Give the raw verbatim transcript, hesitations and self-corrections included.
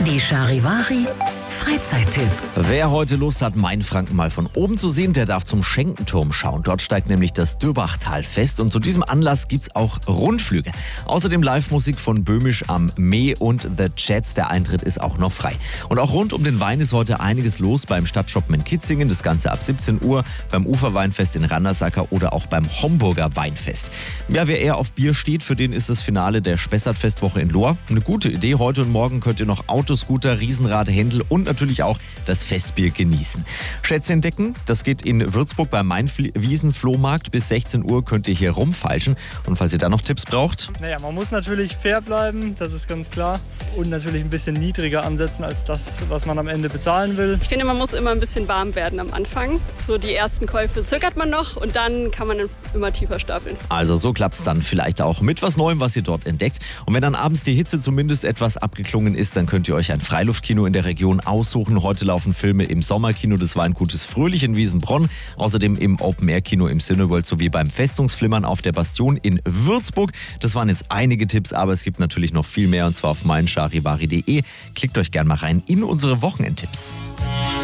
Die Charivari Freizeittipps. Wer heute Lust hat, Mainfranken mal von oben zu sehen, der darf zum Schenkenturm schauen. Dort steigt nämlich das Dürbachtal-Fest und zu diesem Anlass gibt's auch Rundflüge. Außerdem Live-Musik von Böhmisch am Mee und The Jets. Der Eintritt ist auch noch frei. Und auch rund um den Wein ist heute einiges los beim Stadtshoppen in Kitzingen. Das Ganze ab siebzehn Uhr, beim Uferweinfest in Randersacker oder auch beim Homburger Weinfest. Ja, wer eher auf Bier steht, für den ist das Finale der Spessart-Festwoche in Lohr eine gute Idee. Heute und morgen könnt ihr noch Autoscooter, Riesenrad, Händel und natürlich auch das Festbier genießen. Schätze entdecken, das geht in Würzburg beim Mainwiesen-Flohmarkt. Bis sechzehn Uhr könnt ihr hier rumfeilschen. Und falls ihr da noch Tipps braucht? Naja, man muss natürlich fair bleiben, das ist ganz klar. Und natürlich ein bisschen niedriger ansetzen als das, was man am Ende bezahlen will. Ich finde, man muss immer ein bisschen warm werden am Anfang. So die ersten Käufe zögert man noch und dann kann man immer tiefer stapeln. Also so klappt es dann vielleicht auch mit was Neuem, was ihr dort entdeckt. Und wenn dann abends die Hitze zumindest etwas abgeklungen ist, dann könnt ihr euch ein Freiluftkino in der Region aussuchen. Heute laufen Filme im Sommerkino des Weingutes Fröhlich in Wiesenbronn, außerdem im Open-Air-Kino im Cineworld sowie beim Festungsflimmern auf der Bastion in Würzburg. Das waren jetzt einige Tipps, aber es gibt natürlich noch viel mehr und zwar auf mein charivari punkt de. Klickt euch gern mal rein in unsere Wochenendtipps.